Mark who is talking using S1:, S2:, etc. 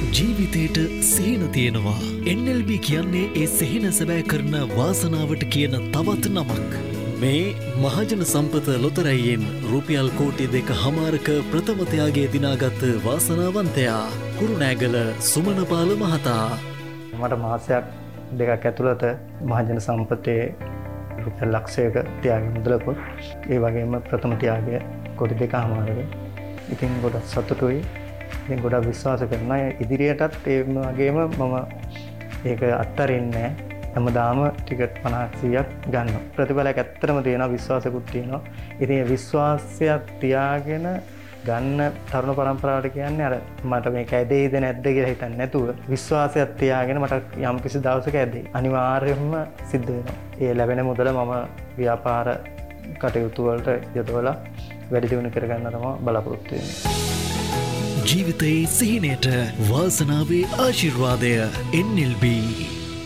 S1: ජීවිතයට සිහින තියෙනවා. NLB කියන්නේ ඒ සිහින සැබෑ කරන වාසනාවට කියන තවත් නමක්. මේ මහජන සම්පත ලොතරැයියෙන් රුපියල් කෝටි 2.5ක ප්‍රථම ත්‍යාගය දිනාගත් වාසනාවන්තයා කුරුණෑගල සුමනපාල මහතා.
S2: මට මාසයක් දෙකක් ඇතුළත මහජන සම්පතේ රුපියල් ලක්ෂයක ත්‍යාගය මුදලකුත් ඒ වගේම ප්‍රථම ත්‍යාගය කොටි 2.5ක. ඉතින් ගොඩක් සතුටුයි. ඉතින් ගොඩක් විශ්වාස කරනවා ඉදිරියටත් ඒ වගේම මම ඒක අත්තරින්නේ නැහැ. හැමදාම ටිකට් 50-100ක් ගන්නවා. ප්‍රතිඵලයක් ඇත්තටම තියෙනවා, විශ්වාසකුත් තියෙනවා. ඉතින් ඒ විශ්වාසය තියාගෙන ගන්න තරුණ පරම්පරාවට කියන්නේ අර මට මේක ඇදෙයිද නැද්ද කියලා හිතන්නේ නැතුව විශ්වාසයක් තියාගෙන මට යම් කිසි දවසක ඇදෙයි. අනිවාර්යයෙන්ම සිද්ධ වෙනවා. ඒ ලැබෙන මුදල මම ව්‍යාපාර කටයුතු වලට යොදවලා වැඩි දියුණු කරගන්න තමයි බලාපොරොත්තු වෙන්නේ.
S1: ජීවිතයේ සිහිනයට වාසනාවේ ආශිර්වාදය NLB.